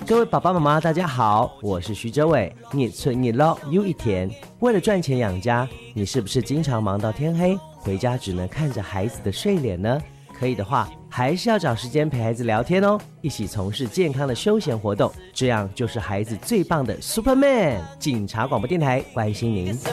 各位爸爸妈妈大家好，我是徐哲伟。你存你捞又一天，为了赚钱养家，你是不是经常忙到天黑，回家只能看着孩子的睡脸呢？可以的话，还是要找时间陪孩子聊天哦，一起从事健康的休闲活动，这样就是孩子最棒的 Superman。警察广播电台关心您。